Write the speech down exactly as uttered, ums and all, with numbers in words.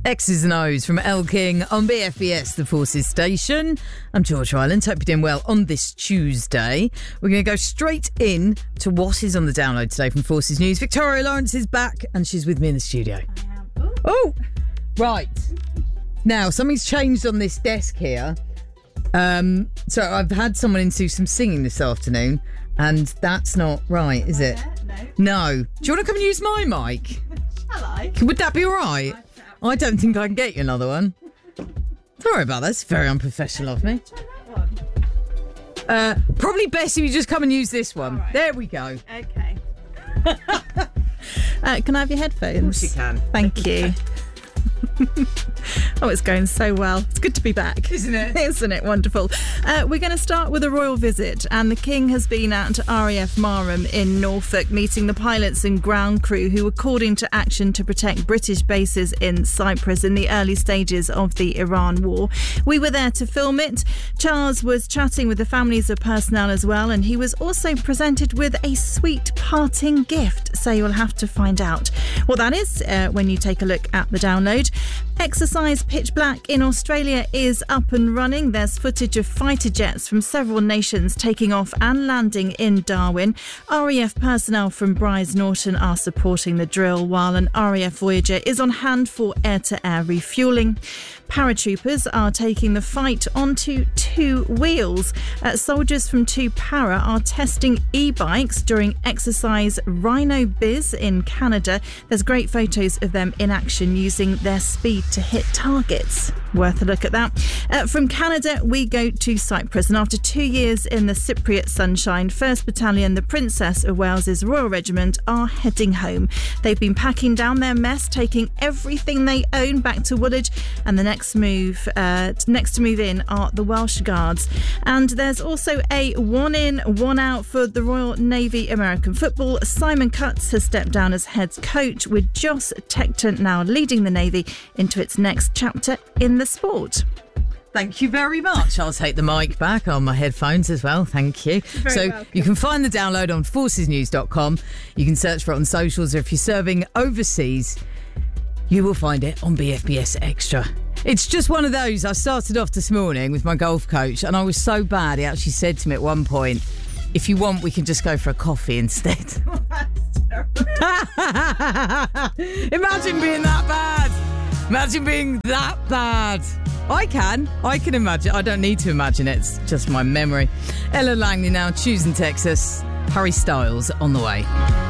X's and O's from Elle King on B F B S, the Forces Station. I'm George Ryland. Hope you're doing well on this Tuesday. We're going to go straight in to what is on the download today from Forces News. Victoria Lawrence is back and she's with me in the studio. I am. Ooh. Oh, right. Now, something's changed on this desk here. Um, so I've had someone in do some singing this afternoon, and that's not right, is it? No. No. Do you want to come and use my mic? Shall I? Would that be all right? I don't think I can get you another one. Sorry about that. It's very unprofessional of me. Try that one. Uh, probably best if you just come and use this one. Right. There we go. Okay. uh, can I have your headphones? Of course you can. Thank you. Oh, it's going so well. It's good to be back. Isn't it? Isn't it wonderful? Uh, we're going to start with a royal visit, and the King has been at R A F Marham in Norfolk meeting the pilots and ground crew who were called into action to protect British bases in Cyprus in the early stages of the Iran war. We were there to film it. Charles was chatting with the families of personnel as well, and he was also presented with a sweet parting gift, so you'll have to find out what that is uh, when you take a look at the download. Exercise Pitch Black in Australia is up and running. There's footage of fighter jets from several nations taking off and landing in Darwin. R A F personnel from Brize Norton are supporting the drill, while an R A F Voyager is on hand for air-to-air refuelling. Paratroopers are taking the fight onto two wheels. Uh, soldiers from two Para are testing e-bikes during exercise Rhino Biz in Canada. There's great photos of them in action using their speed to hit targets. Worth a look at that. Uh, from Canada, we go to Cyprus, and after two years in the Cypriot sunshine, first Battalion, the Princess of Wales's Royal Regiment, are heading home. They've been packing down their mess, taking everything they own back to Woolwich, and the next move, uh, next to move in are the Welsh Guards. And there's also a one in, one out for the Royal Navy American football. Simon Cutts has stepped down as head coach, with Joss Tecton now leading the Navy into its next chapter in the sport. Thank you very much. I'll take the mic back on my headphones as well. Thank you. Very so welcome. You can find the download on forces news dot com. You can search for it on socials, or if you're serving overseas, you will find it on B F B S Extra. It's just one of those. I started off this morning with my golf coach, and I was so bad, he actually said to me at one point, if you want, we can just go for a coffee instead. Imagine being that bad. Imagine being that bad. I can. I can imagine. I don't need to imagine it. It's just my memory. Ella Langley now, Choosing Texas. Harry Styles on the way.